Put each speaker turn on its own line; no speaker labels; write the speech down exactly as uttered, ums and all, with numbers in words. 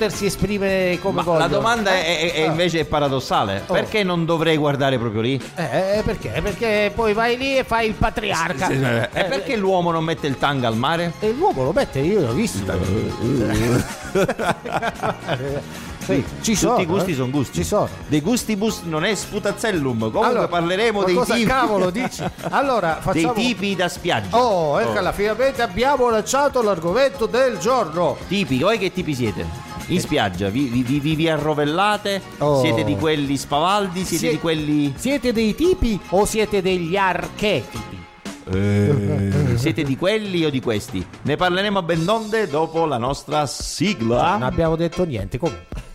potersi esprimere come
Ma
voglio.
la domanda è, è- è invece è paradossale.
Oh.
Perché non dovrei guardare proprio lì?
Eh, perché? Perché poi vai lì e fai il patriarca.
E perché l'uomo non mette il tanga al mare?
E l'uomo lo mette, io l'ho visto. Sì, ci sono.
Tutti i gusti
eh.
sono gusti.
Ci sono.
De gustibus non è sputazzellum. Comunque
Allora,
parleremo
ma
dei
cosa
tipi.
cavolo dici? Allora,
Dei
facciamo
tipi da spiaggia.
Oh, eccola, finalmente abbiamo lanciato l'argomento del giorno.
Tipi, voi che tipi siete? In spiaggia, vi, vi, vi, vi- vi arrovellate?
Oh.
Siete di quelli spavaldi? Siete
Sie-
di quelli...
Siete dei tipi o siete degli archetipi?
Eh, siete di quelli o di questi? Ne parleremo a ben donde dopo la nostra sigla.
Non abbiamo detto niente comunque.